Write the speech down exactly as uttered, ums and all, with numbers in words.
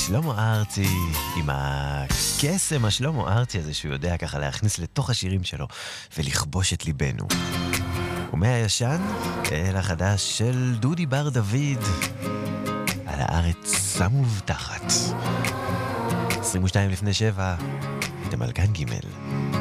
שלמה ארצי, עם הקסם השלמה ארצי הזה שהוא יודע ככה להכניס לתוך השירים שלו ולכבוש את ליבנו. ומהישן אל החדש של דודי בר דוד, על הארץ המובטחת. עשרים ושתיים לפני שבע, אתם על כאן ג'.